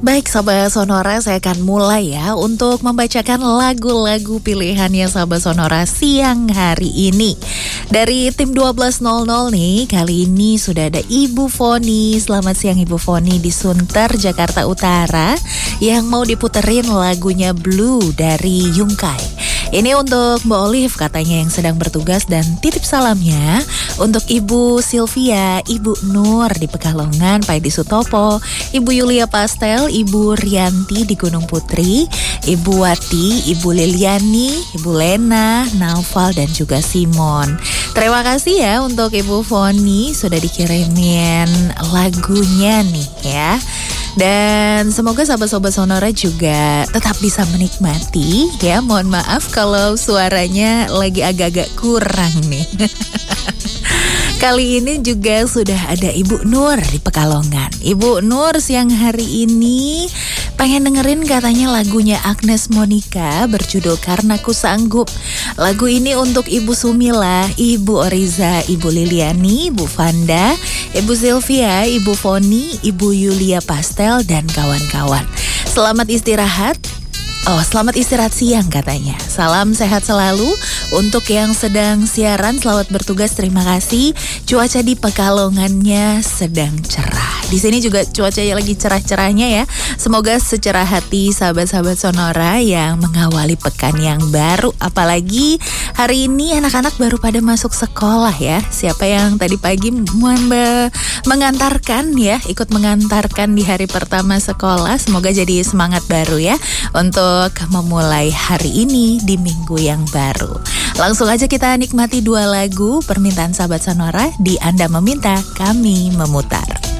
Baik Sahabat Sonora, saya akan mulai ya untuk membacakan lagu-lagu pilihannya Sahabat Sonora siang hari ini. Dari tim 12.00 nih, kali ini sudah ada Ibu Foni. Selamat siang Ibu Foni di Sunter, Jakarta Utara, yang mau diputerin lagunya Blue dari Yungkai. Ini untuk Mbak Olive katanya yang sedang bertugas, dan titip salamnya untuk Ibu Sylvia, Ibu Nur di Pekalongan, Pak Edi Sutopo, Ibu Yulia Pastel, Ibu Rianti di Gunung Putri, Ibu Wati, Ibu Liliani, Ibu Lena, Naufal, dan juga Simon. Terima kasih ya untuk Ibu Foni sudah dikirimin lagunya nih ya. Dan semoga sahabat-sahabat Sonora juga tetap bisa menikmati ya. Mohon maaf kalau suaranya lagi agak-agak kurang nih. Kali ini juga sudah ada Ibu Nur di Pekalongan. Ibu Nur siang hari ini pengen dengerin katanya lagunya Agnes Monica berjudul Karena Ku Sanggup. Lagu ini untuk Ibu Sumila, Ibu Oriza, Ibu Liliani, Ibu Vanda, Ibu Sylvia, Ibu Foni, Ibu Yulia Pastel, dan kawan-kawan. Selamat istirahat. Selamat istirahat siang katanya. Salam sehat selalu untuk yang sedang siaran. Selamat bertugas, terima kasih. Cuaca di Pekalongannya sedang cerah. Di sini juga cuacanya lagi cerah-cerahnya ya. Semoga secerah hati sahabat-sahabat Sonora yang mengawali pekan yang baru. Apalagi hari ini anak-anak baru pada masuk sekolah ya. Siapa yang tadi pagi mengantarkan ya, ikut mengantarkan di hari pertama sekolah, semoga jadi semangat baru ya untuk memulai hari ini di minggu yang baru. Langsung aja kita nikmati dua lagu permintaan sahabat Sonora di Anda Meminta, Kami Memutar.